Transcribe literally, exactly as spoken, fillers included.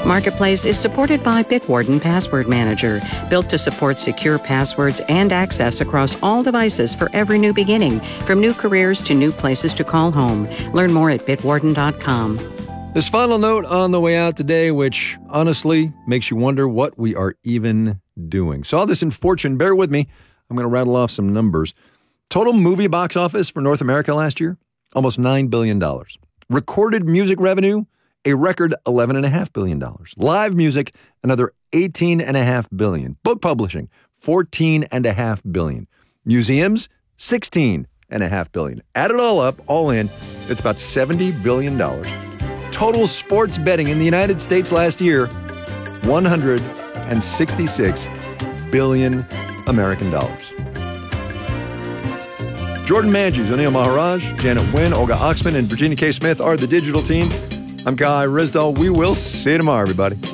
Marketplace is supported by Bitwarden Password Manager, built to support secure passwords and access across all devices for every new beginning, from new careers to new places to call home. Learn more at bitwarden dot com. This final note on the way out today, which honestly makes you wonder what we are even doing. Saw this in Fortune. Bear with me. I'm going to rattle off some numbers. Total movie box office for North America last year, almost nine billion dollars. Recorded music revenue, a record eleven point five billion dollars. Live music, another eighteen point five billion dollars. Book publishing, fourteen point five billion dollars. Museums, sixteen point five billion dollars. Add it all up, all in, it's about seventy billion dollars. Total sports betting in the United States last year, one hundred sixty-six billion American dollars. Jordan Manges, Anil Maharaj, Janet Wynn, Olga Oxman, and Virginia K. Smith are the digital team. I'm Kai Rizdal. We will see you tomorrow, everybody.